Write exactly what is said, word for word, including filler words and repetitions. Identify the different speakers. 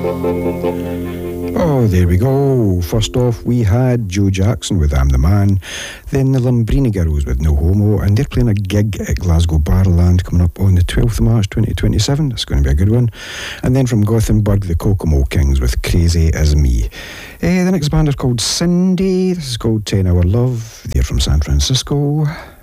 Speaker 1: Oh, there we go. First off, we had Joe Jackson with I'm the Man, then the Lumbrini Girls with No Homo, and they're playing a gig at Glasgow Barrowland coming up on the twelfth of March twenty twenty-seven. That's going to be a good one. And then from Gothenburg, the Kokomo Kings with Crazy As Me. Uh, the next band is called Cindy. This is called ten hour Love. They're from San Francisco.